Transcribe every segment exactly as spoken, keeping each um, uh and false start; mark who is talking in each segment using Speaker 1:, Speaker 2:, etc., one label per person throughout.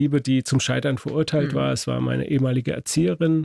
Speaker 1: Liebe, die zum Scheitern verurteilt mhm. war. Es war meine ehemalige Erzieherin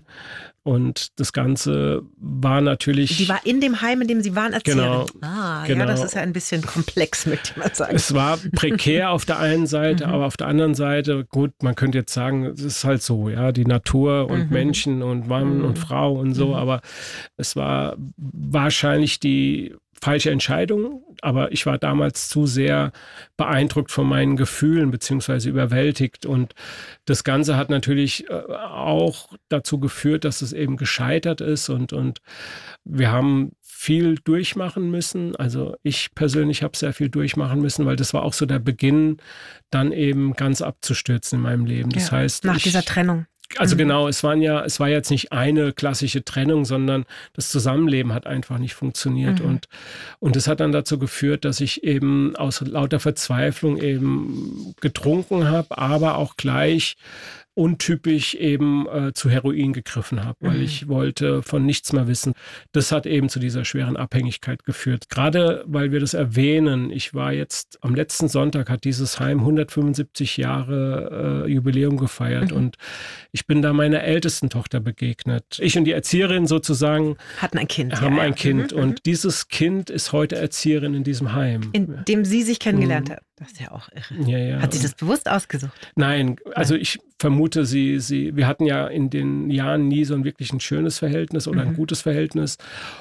Speaker 1: und das Ganze war natürlich...
Speaker 2: Die war in dem Heim, in dem Sie waren, Erzieherin?
Speaker 1: Genau.
Speaker 2: Ah,
Speaker 1: genau.
Speaker 2: ja, das ist ja ein bisschen komplex, möchte ich mal sagen.
Speaker 1: Es war prekär auf der einen Seite,
Speaker 2: mhm.
Speaker 1: aber auf der anderen Seite, gut, man könnte jetzt sagen, es ist halt so, ja, die Natur und
Speaker 2: mhm.
Speaker 1: Menschen und Mann mhm. und Frau und so, mhm. aber es war wahrscheinlich die falsche Entscheidung, aber ich war damals zu sehr beeindruckt von meinen Gefühlen beziehungsweise überwältigt und das Ganze hat natürlich auch dazu geführt, dass es eben gescheitert ist und, und wir haben viel durchmachen müssen. Also ich persönlich habe sehr viel durchmachen müssen, weil das war auch so der Beginn, dann eben ganz abzustürzen in meinem Leben. Das
Speaker 2: ja,
Speaker 1: heißt,
Speaker 2: nach
Speaker 1: ich,
Speaker 2: dieser Trennung.
Speaker 1: Also genau, es waren ja, es war jetzt nicht eine klassische Trennung, sondern das Zusammenleben hat einfach nicht funktioniert. Mhm. Und, und das hat dann dazu geführt, dass ich eben aus lauter Verzweiflung eben getrunken habe, aber auch gleich untypisch eben äh, zu Heroin gegriffen habe, weil mhm. ich wollte von nichts mehr wissen. Das hat eben zu dieser schweren Abhängigkeit geführt. Gerade weil wir das erwähnen, ich war jetzt, am letzten Sonntag hat dieses Heim hundertfünfundsiebzig Jahre äh, Jubiläum gefeiert mhm. und ich bin da meiner ältesten Tochter begegnet. Ich und die Erzieherin sozusagen
Speaker 2: hatten ein Kind.
Speaker 1: Haben
Speaker 2: ja,
Speaker 1: ein
Speaker 2: ja.
Speaker 1: Kind
Speaker 2: mhm.
Speaker 1: und dieses Kind ist heute Erzieherin in diesem Heim.
Speaker 2: In dem Sie sich kennengelernt mhm. haben. Das ist ja auch irre.
Speaker 1: Ja, ja.
Speaker 2: Hat sie das bewusst ausgesucht?
Speaker 1: Nein, also ich vermute, sie, sie, wir hatten ja in den Jahren nie so ein wirklich ein schönes Verhältnis oder mhm. ein gutes Verhältnis.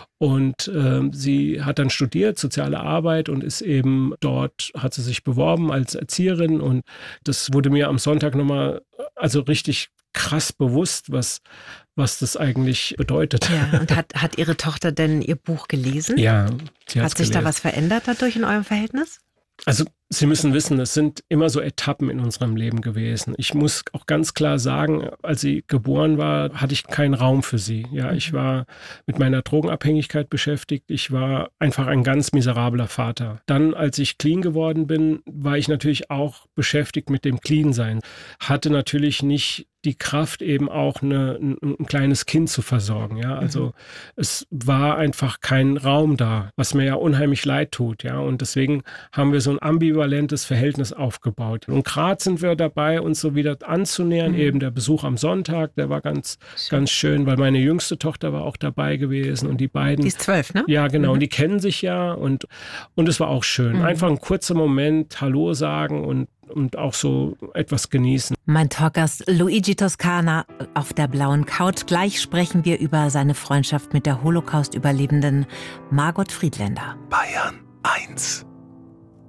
Speaker 1: Und äh, sie hat dann studiert, soziale Arbeit und ist eben dort, hat sie sich beworben als Erzieherin und das wurde mir am Sonntag nochmal, also richtig krass bewusst, was, was das eigentlich bedeutet.
Speaker 2: Ja, und hat, hat Ihre Tochter denn Ihr Buch gelesen?
Speaker 1: Ja, sie
Speaker 2: hat sich
Speaker 1: gelesen.
Speaker 2: Da was verändert dadurch in eurem Verhältnis?
Speaker 1: Also Sie müssen wissen, es sind immer so Etappen in unserem Leben gewesen. Ich muss auch ganz klar sagen, als sie geboren war, hatte ich keinen Raum für sie. Ja, ich war mit meiner Drogenabhängigkeit beschäftigt. Ich war einfach ein ganz miserabler Vater. Dann, als ich clean geworden bin, war ich natürlich auch beschäftigt mit dem Clean-Sein. Hatte natürlich nicht die Kraft, eben auch eine, ein, ein kleines Kind zu versorgen. Ja, also mhm. es war einfach kein Raum da, was mir ja unheimlich leid tut. Ja, und deswegen haben wir so ein ambivalentes Verhältnis aufgebaut. Und gerade sind wir dabei, uns so wieder anzunähern. Mhm. Eben der Besuch am Sonntag, der war ganz, schön. ganz schön, weil meine jüngste Tochter war auch dabei gewesen und die beiden.
Speaker 2: Die ist zwölf, ne?
Speaker 1: Ja, genau.
Speaker 2: Mhm.
Speaker 1: Und die kennen sich ja und, und es war auch schön. Mhm. Einfach ein kurzer Moment Hallo sagen und und auch so etwas genießen.
Speaker 2: Mein Talkgast Luigi Toscana auf der blauen Couch. Gleich sprechen wir über seine Freundschaft mit der Holocaust-Überlebenden Margot Friedländer.
Speaker 3: Bayern eins.